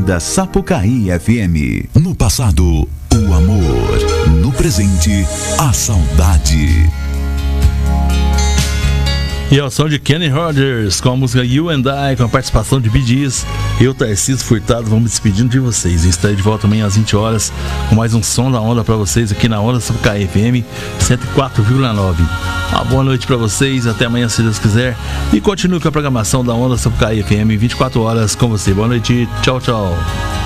da Sapucaí FM. No passado, o amor. No presente, a saudade. E ao som de Kenny Rogers, com a música You and I, com a participação de Bee Gees, eu, Tarcísio Furtado, vamos me despedindo de vocês. Estarei de volta amanhã às 20 horas com mais um Som da Onda para vocês aqui na Onda Sapucaí FM 104,9. Uma boa noite para vocês, até amanhã se Deus quiser. E continue com a programação da Onda Sapucaí FM 24 horas com você. Boa noite, tchau, tchau.